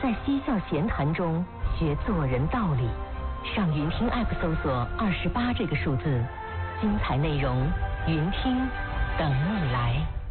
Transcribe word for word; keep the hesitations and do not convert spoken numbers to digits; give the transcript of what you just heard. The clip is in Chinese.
在嬉笑闲谈中学做人道理。上云听 App 搜索二十八这个数字，精彩内容，云听等你来。